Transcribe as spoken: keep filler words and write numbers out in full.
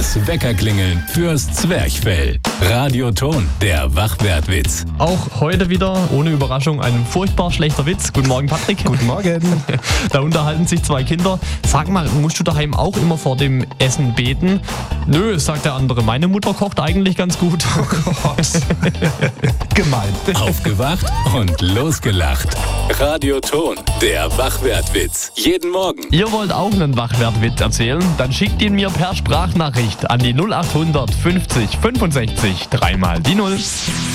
Das Weckerklingeln fürs Zwerchfell. Radioton, der Wachwertwitz. Auch heute wieder, ohne Überraschung, ein furchtbar schlechter Witz. Guten Morgen, Patrick. Guten Morgen. Da unterhalten sich zwei Kinder. Sag mal, musst du daheim auch immer vor dem Essen beten? Nö, sagt der andere, meine Mutter kocht eigentlich ganz gut. Oh Gott. Gemein. Aufgewacht und losgelacht. Radioton, der Wachwertwitz. Jeden Morgen. Ihr wollt auch einen Wachwertwitz erzählen? Dann schickt ihn mir per Sprachnachricht an die null acht hundert fünfzig fünfundsechzig dreimal die null.